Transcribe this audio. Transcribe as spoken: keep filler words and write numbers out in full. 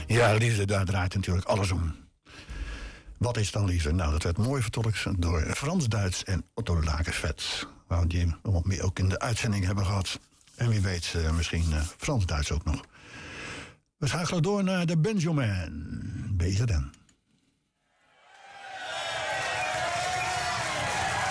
Ja, liefde, daar draait natuurlijk alles om. Wat is dan liefde? Nou, dat werd mooi vertolkt door Frans Duits en Otto Lakensvet. Waar die wat meer ook in de uitzending hebben gehad. En wie weet, uh, misschien uh, Frans Duits ook nog. We schakelen door naar de Benjamin. Bezig dan.